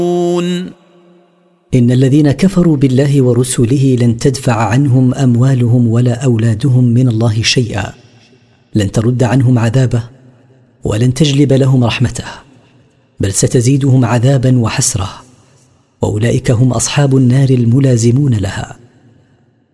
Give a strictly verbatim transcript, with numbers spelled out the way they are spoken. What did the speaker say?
إن الذين كفروا بالله ورسله لن تدفع عنهم أموالهم ولا أولادهم من الله شيئا، لن ترد عنهم عذابه ولن تجلب لهم رحمته، بل ستزيدهم عذابا وحسرة، وأولئك هم أصحاب النار الملازمون لها.